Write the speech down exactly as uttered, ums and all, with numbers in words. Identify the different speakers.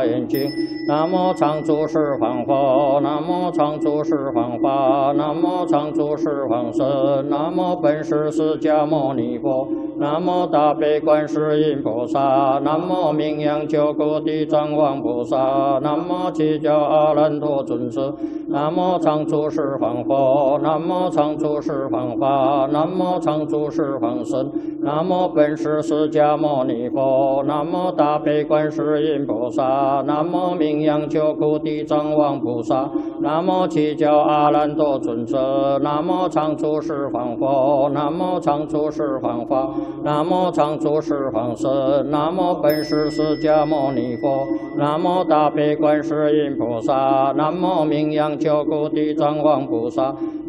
Speaker 1: 眼睛。南无常住十方佛，南无常住十方法，南无常住十方身，南无本师释迦牟尼佛，南无大悲观世音菩萨，南无名扬救苦地藏王菩萨，南无七教阿难陀尊者，南无常住十方佛，南无常住十方法，南无常住十方身，南无本师释迦牟尼佛，南无大悲观世音菩萨，南无名扬救苦地藏王菩萨，南无七教阿难陀尊者，南无常住十方佛，南无常住十方法，南无常住十方身，南无本师释迦牟尼佛，南无大悲观世音菩萨，南无名扬救苦地藏王菩萨。